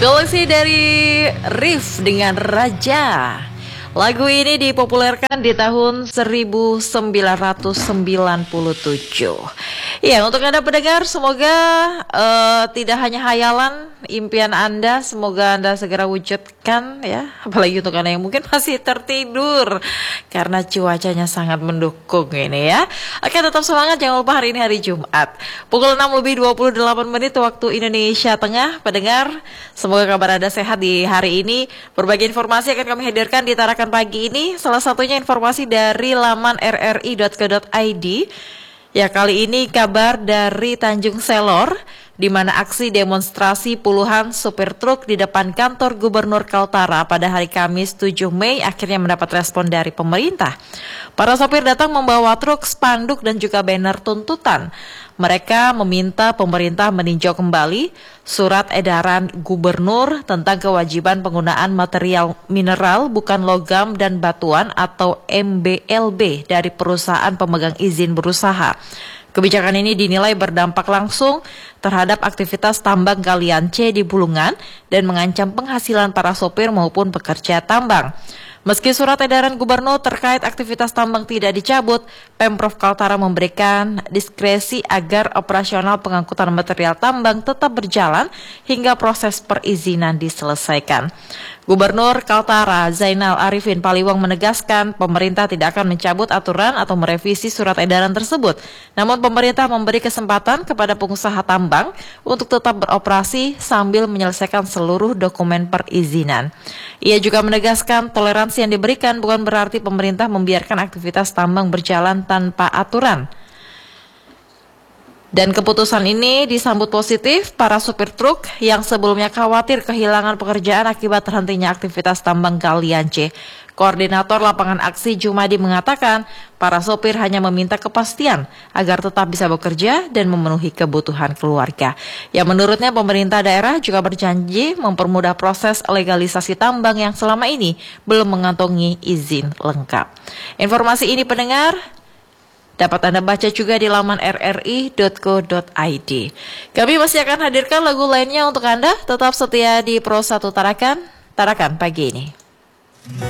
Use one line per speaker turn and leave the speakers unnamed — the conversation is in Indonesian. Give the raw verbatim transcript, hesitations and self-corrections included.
Koleksi dari Rif dengan Raja. Lagu ini dipopulerkan di tahun seribu sembilan ratus sembilan puluh tujuh. Ya, untuk Anda pendengar, semoga uh, tidak hanya hayalan impian Anda, semoga Anda segera wujudkan ya. Apalagi untuk Anda yang mungkin masih tertidur karena cuacanya sangat mendukung ini ya. Oke, tetap semangat, jangan lupa hari ini hari Jumat. Pukul enam lebih dua puluh delapan menit waktu Indonesia Tengah. Pendengar, semoga kabar Anda sehat di hari ini. Berbagai informasi akan kami hadirkan di Tarakan pagi ini, salah satunya informasi dari laman r r i dot co dot i d. Ya, kali ini kabar dari Tanjung Selor, di mana aksi demonstrasi puluhan supir truk di depan kantor Gubernur Kaltara pada hari Kamis tujuh Mei akhirnya mendapat respon dari pemerintah. Para sopir datang membawa truk, spanduk dan juga banner tuntutan. Mereka meminta pemerintah meninjau kembali surat edaran gubernur tentang kewajiban penggunaan material mineral bukan logam dan batuan atau M B L B dari perusahaan pemegang izin berusaha. Kebijakan ini dinilai berdampak langsung terhadap aktivitas tambang galian C di Bulungan dan mengancam penghasilan para sopir maupun pekerja tambang. Meski surat edaran gubernur terkait aktivitas tambang tidak dicabut, Pemprov Kaltara memberikan diskresi agar operasional pengangkutan material tambang tetap berjalan hingga proses perizinan diselesaikan. Gubernur Kaltara Zainal Arifin Paliwang menegaskan pemerintah tidak akan mencabut aturan atau merevisi surat edaran tersebut. Namun pemerintah memberi kesempatan kepada pengusaha tambang untuk tetap beroperasi sambil menyelesaikan seluruh dokumen perizinan. Ia juga menegaskan toleransi yang diberikan bukan berarti pemerintah membiarkan aktivitas tambang berjalan tanpa aturan. Dan keputusan ini disambut positif para supir truk yang sebelumnya khawatir kehilangan pekerjaan akibat terhentinya aktivitas tambang galian C. Koordinator lapangan aksi Jumadi mengatakan para sopir hanya meminta kepastian agar tetap bisa bekerja dan memenuhi kebutuhan keluarga. Ya, menurutnya pemerintah daerah juga berjanji mempermudah proses legalisasi tambang yang selama ini belum mengantongi izin lengkap. Informasi ini pendengar dapat Anda baca juga di laman r r i dot co dot i d. Kami masih akan hadirkan lagu lainnya untuk Anda. Tetap setia di Pro satu Tarakan, Tarakan pagi ini.